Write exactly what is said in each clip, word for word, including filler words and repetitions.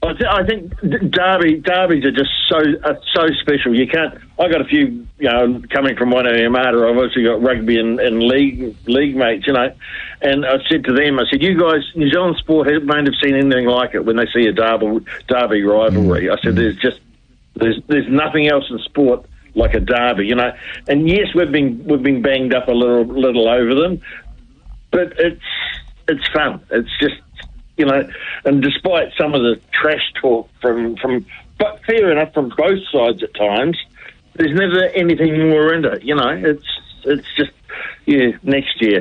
I, th- I think derby derbies are just so are so special. You can't. I got a few, you know, coming from one Armada. I've also got rugby and, and league league mates, you know. And I said to them, I said, "You guys, New Zealand sport won't have seen anything like it when they see a derby derby rivalry." I said, "There's just there's there's nothing else in sport like a derby, you know." And yes, we've been we've been banged up a little little over them, but it's it's fun. It's just. You know, and despite some of the trash talk from, from, but fair enough, from both sides at times, there's never anything more into it. You know, it's it's just, yeah, next year.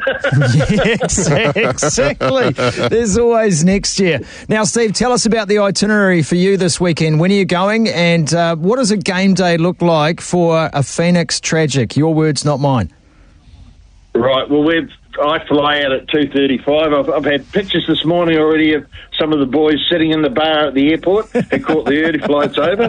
Yes, exactly. There's always next year. Now, Steve, tell us about the itinerary for you this weekend. When are you going, and uh, what does a game day look like for a Phoenix Tragic? Your words, not mine. Right. Well, we've. I fly out at two thirty-five. I've, I've had pictures this morning already of some of the boys sitting in the bar at the airport who caught the early flights over.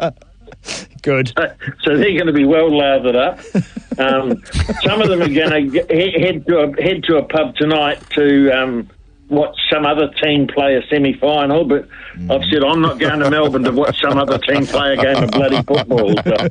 Good. So, so they're going to be well lathered up. Um, some of them are going to head to a, head to a pub tonight to um, watch some other team play a semi-final, but mm. I've said I'm not going to Melbourne to watch some other team play a game of bloody football.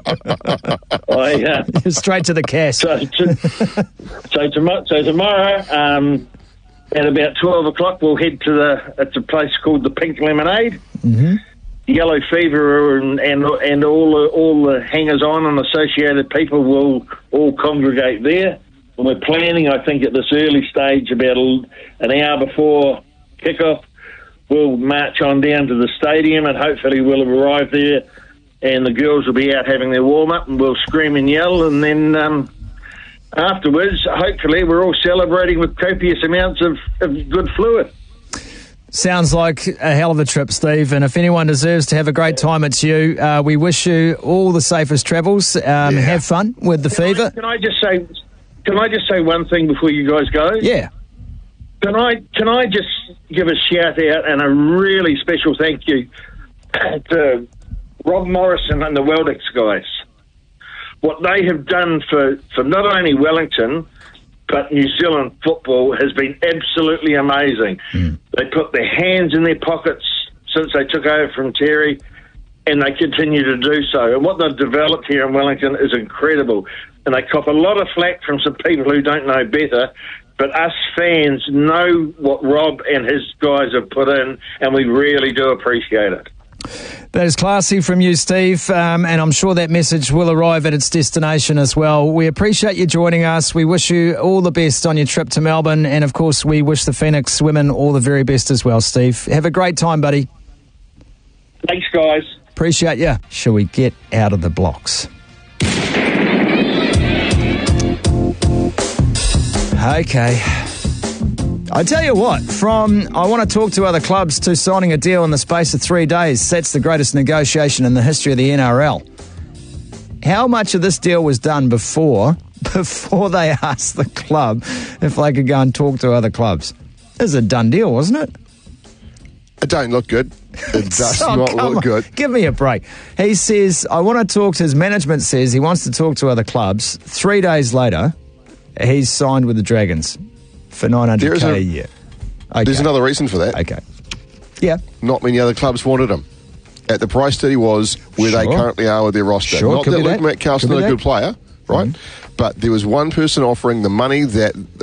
So, I, uh, Straight to the cash. So, to, so, tomorrow, so tomorrow um, at about twelve o'clock we'll head to the it's a place called the Pink Lemonade. Mm-hmm. Yellow Fever and and, and all the, all the hangers-on and associated people will all congregate there. And we're planning, I think, at this early stage, about an hour before kickoff, we'll march on down to the stadium and hopefully we'll have arrived there and the girls will be out having their warm-up and we'll scream and yell, and then um, afterwards, hopefully, we're all celebrating with copious amounts of, of good fluid. Sounds like a hell of a trip, Steve, and if anyone deserves to have a great time, it's you. Uh, we wish you all the safest travels. Um, yeah. Have fun with the can fever. I, can I just say... Can I just say one thing before you guys go? Yeah. Can I can I just give a shout out and a really special thank you to Rob Morrison and the Weldex guys. What they have done for, for not only Wellington but New Zealand football has been absolutely amazing. Mm. They put their hands in their pockets since they took over from Terry, and they continue to do so. And what they've developed here in Wellington is incredible. And they cop a lot of flack from some people who don't know better, but us fans know what Rob and his guys have put in, and we really do appreciate it. That is classy from you, Steve, um, and I'm sure that message will arrive at its destination as well. We appreciate you joining us. We wish you all the best on your trip to Melbourne, and of course we wish the Phoenix women all the very best as well, Steve. Have a great time, buddy. Thanks, guys. Appreciate you. Shall we get out of the blocks? Okay. I tell you what, from I want to talk to other clubs to signing a deal in the space of three days, that's the greatest negotiation in the history of the N R L. How much of this deal was done before, before they asked the club if they could go and talk to other clubs? It was a done deal, wasn't it? It don't look good. It does oh, not look on. good. Give me a break. He says, I want to talk to, his management says he wants to talk to other clubs. Three days later, he's signed with the Dragons for nine hundred K a, a year. Okay. There's another reason for that. Okay. Yeah. Not many other clubs wanted him at the price that he was where sure. they currently are with their roster. Sure, not that Luke Metcalf's not a that. good player, right? Mm-hmm. But there was one person offering the money that